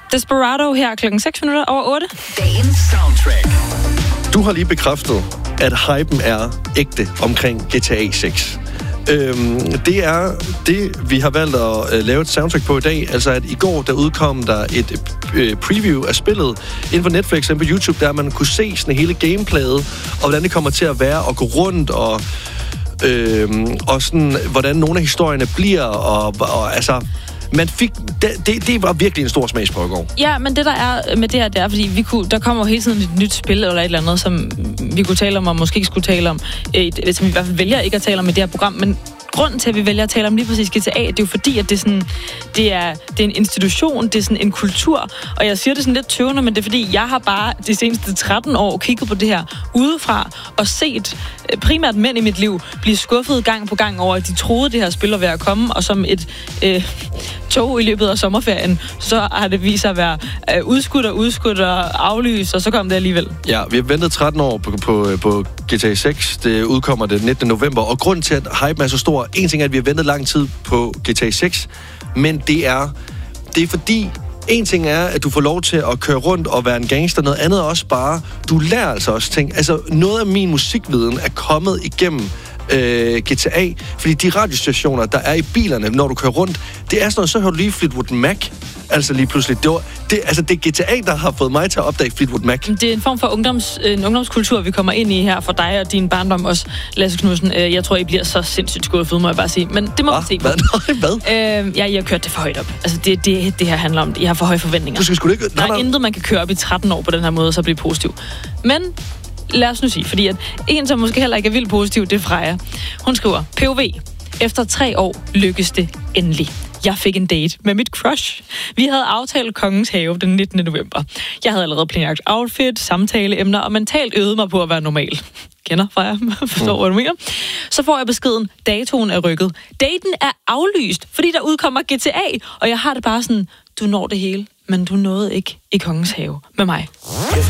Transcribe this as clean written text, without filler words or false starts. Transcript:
Desperado her klokken 8:06. Dagens soundtrack. Du har lige bekræftet, at hypen er ægte omkring GTA 6. Det er det, vi har valgt at lave et soundtrack på i dag. Altså, at i går, der udkom der et preview af spillet inden for Netflix og på YouTube, der man kunne se sådan hele gameplayet, og hvordan det kommer til at være at gå rundt, og sådan, hvordan nogle af historierne bliver, og altså... Man fik, det var virkelig en stor smagsprøve i går. Ja, men det der er med det her, det er, fordi der kommer jo hele tiden et nyt spil eller et eller andet, som vi kunne tale om, og måske ikke skulle tale om, som vi i hvert fald vælger ikke at tale om i det her program, men grunden til, at vi vælger at tale om lige præcis GTA, det er jo fordi, at det er en institution, det er sådan en kultur, og jeg siger det sådan lidt tøvende, men det er fordi, jeg har bare de seneste 13 år kigget på det her udefra og set primært mænd i mit liv blive skuffet gang på gang over, at de troede, det her spil var ved at komme, og som et tog i løbet af sommerferien, så har det vist sig at være udskudt og aflyst, og så kom det alligevel. Ja, vi har ventet 13 år på GTA 6. Det udkommer den 19. november, og grunden til, at hypen er så stor, en ting er, at vi har ventet lang tid på GTA 6, men det er fordi, en ting er, at du får lov til at køre rundt og være en gangster, noget andet er også bare, du lærer altså også ting. Altså, noget af min musikviden er kommet igennem GTA, fordi de radiostationer, der er i bilerne, når du kører rundt, det er sådan noget, så hører du lige Fleetwood Mac, altså lige pludselig. Det er GTA, der har fået mig til at opdage Fleetwood Mac. Det er en form for ungdomskultur, vi kommer ind i her for dig og din barndom også, Lasse Knudsen. Jeg tror, I bliver så sindssygt skuffet, må jeg bare sige. Men det må vi se på. Hvad? I har kørt det for højt op. Altså, det her handler om, I har for høje forventninger. Du skal sgu ikke... Der er intet, man kan køre op i 13 år på den her måde, og så blive positiv. Men lad os nu sige, fordi at en, som måske heller ikke er vildt positiv, det er Freja. Hun skriver, POV, efter 3 år lykkes det endelig. Jeg fik en date med mit crush. Vi havde aftalt Kongens Have den 19. november. Jeg havde allerede planlagt outfit, samtaleemner og mentalt øvet mig på at være normal. Kender Freja? Forstår, hvad du mener? Så får jeg beskeden, datoen er rykket. Daten er aflyst, fordi der udkommer GTA, og jeg har det bare sådan, du når det hele, men du nåede ikke i Kongens Have med mig.